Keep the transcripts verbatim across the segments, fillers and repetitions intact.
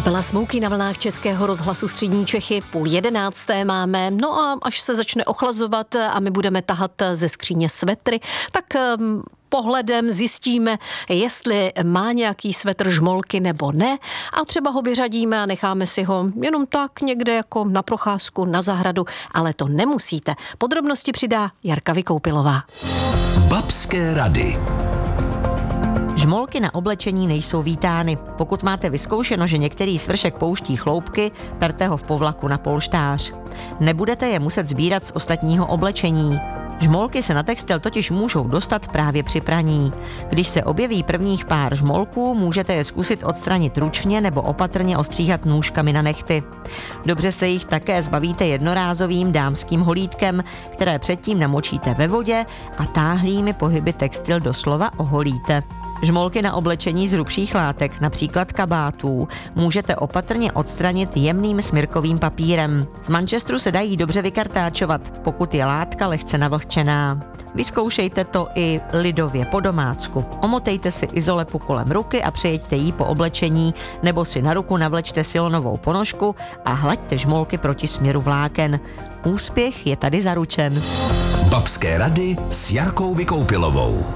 Kapela Smouky na vlnách Českého rozhlasu Střední Čechy, půl jedenácté máme, no a až se začne ochlazovat a my budeme tahat ze skříně svetry, tak um, pohledem zjistíme, jestli má nějaký svetr žmolky nebo ne a třeba ho vyřadíme a necháme si ho jenom tak někde jako na procházku, na zahradu, ale to nemusíte. Podrobnosti přidá Jarka Vykoupilová. Babské rady. Žmolky na oblečení nejsou vítány. Pokud máte vyzkoušeno, že některý svršek pouští chloupky, perte ho v povlaku na polštář. Nebudete je muset sbírat z ostatního oblečení. Žmolky se na textil totiž můžou dostat právě při praní. Když se objeví prvních pár žmolků, můžete je zkusit odstranit ručně nebo opatrně ostříhat nůžkami na nehty. Dobře se jich také zbavíte jednorázovým dámským holítkem, které předtím namočíte ve vodě a táhlými pohyby textil doslova oholíte. Žmolky na oblečení z hrubších látek, například kabátů, můžete opatrně odstranit jemným smyrkovým papírem. Z mančestru se dají dobře vykartáčovat, pokud je látka lehce navlhčená. Vyzkoušejte to i lidově po domácku. Omotejte si izolepu kolem ruky a přejeďte jí po oblečení, nebo si na ruku navlečte silonovou ponožku a hlaďte žmolky proti směru vláken. Úspěch je tady zaručen. Babské rady s Jarkou Vykoupilovou.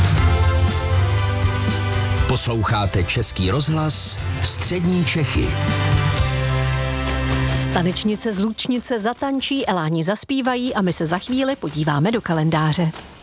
Posloucháte Český rozhlas Střední Čechy. Tanečnice z Lučnice zatančí, eláni zaspívají a my se za chvíli podíváme do kalendáře.